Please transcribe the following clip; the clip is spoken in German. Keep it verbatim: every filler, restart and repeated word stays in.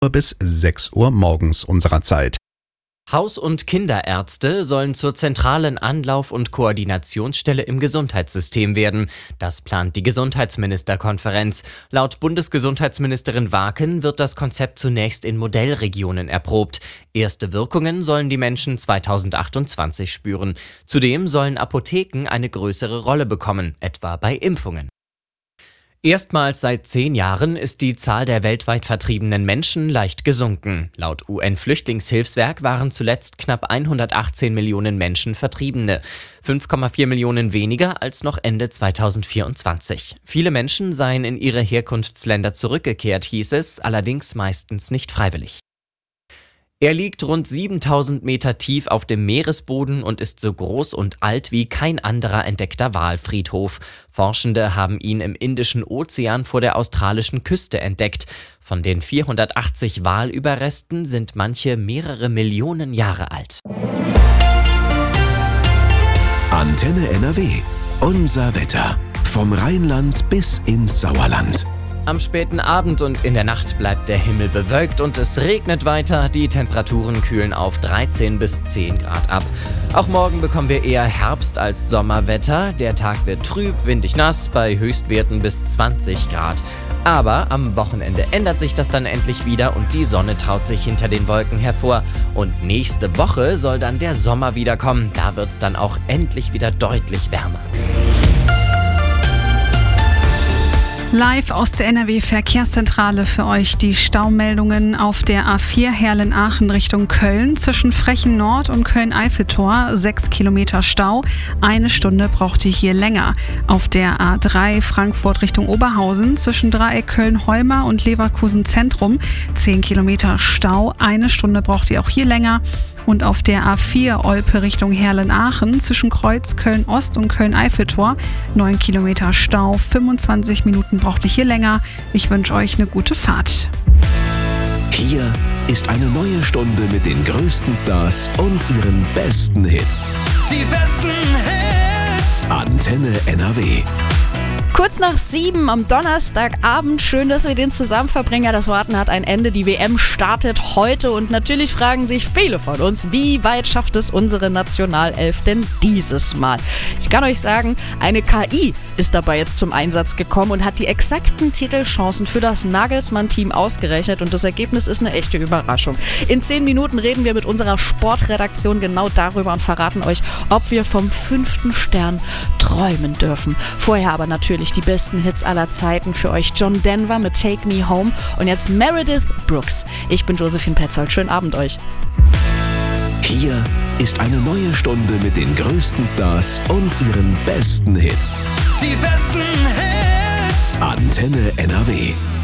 bis sechs Uhr morgens unserer Zeit. Haus- und Kinderärzte sollen zur zentralen Anlauf- und Koordinationsstelle im Gesundheitssystem werden. Das plant die Gesundheitsministerkonferenz. Laut Bundesgesundheitsministerin Waken wird das Konzept zunächst in Modellregionen erprobt. Erste Wirkungen sollen die Menschen zweitausendachtundzwanzig spüren. Zudem sollen Apotheken eine größere Rolle bekommen, etwa bei Impfungen. Erstmals seit zehn Jahren ist die Zahl der weltweit vertriebenen Menschen leicht gesunken. Laut U N-Flüchtlingshilfswerk waren zuletzt knapp hundertachtzehn Millionen Menschen Vertriebene. fünf Komma vier Millionen weniger als noch Ende zweitausendvierundzwanzig. Viele Menschen seien in ihre Herkunftsländer zurückgekehrt, hieß es, allerdings meistens nicht freiwillig. Er liegt rund siebentausend Meter tief auf dem Meeresboden und ist so groß und alt wie kein anderer entdeckter Walfriedhof. Forschende haben ihn im Indischen Ozean vor der australischen Küste entdeckt. Von den vierhundertachtzig Walüberresten sind manche mehrere Millionen Jahre alt. Antenne N R W. Unser Wetter. Vom Rheinland bis ins Sauerland. Am späten Abend und in der Nacht bleibt der Himmel bewölkt und es regnet weiter. Die Temperaturen kühlen auf dreizehn bis zehn Grad ab. Auch morgen bekommen wir eher Herbst- als Sommerwetter. Der Tag wird trüb, windig nass, bei Höchstwerten bis zwanzig Grad. Aber am Wochenende ändert sich das dann endlich wieder und die Sonne traut sich hinter den Wolken hervor. Und nächste Woche soll dann der Sommer wiederkommen. Da wird's dann auch endlich wieder deutlich wärmer. Live aus der N R W-Verkehrszentrale für euch die Staumeldungen auf der A vier Herlen-Aachen Richtung Köln. Zwischen Frechen Nord und Köln-Eiffeltor sechs Kilometer Stau. Eine Stunde braucht ihr hier länger. Auf der A drei Frankfurt Richtung Oberhausen zwischen Dreieck Köln-Holmer und Leverkusen Zentrum zehn Kilometer Stau. Eine Stunde braucht ihr auch hier länger. Und auf der A vier Olpe Richtung Herlen-Aachen zwischen Kreuz Köln-Ost und Köln-Eiffeltor neun Kilometer Stau, fünfundzwanzig Minuten braucht ihr hier länger. Ich wünsche euch eine gute Fahrt. Hier ist eine neue Stunde mit den größten Stars und ihren besten Hits. Die besten Hits! Antenne N R W. Kurz nach sieben am Donnerstagabend. Schön, dass wir den zusammen verbringen. Ja, das Warten hat ein Ende. Die W M startet heute und natürlich fragen sich viele von uns, wie weit schafft es unsere Nationalelf denn dieses Mal? Ich kann euch sagen, eine K I ist dabei jetzt zum Einsatz gekommen und hat die exakten Titelchancen für das Nagelsmann-Team ausgerechnet und das Ergebnis ist eine echte Überraschung. In zehn Minuten reden wir mit unserer Sportredaktion genau darüber und verraten euch, ob wir vom fünften Stern träumen dürfen. Vorher aber natürlich die besten Hits aller Zeiten für euch. John Denver mit Take Me Home und jetzt Meredith Brooks. Ich bin Josephine Petzold. Schönen Abend euch. Hier ist eine neue Stunde mit den größten Stars und ihren besten Hits. Die besten Hits! Antenne N R W.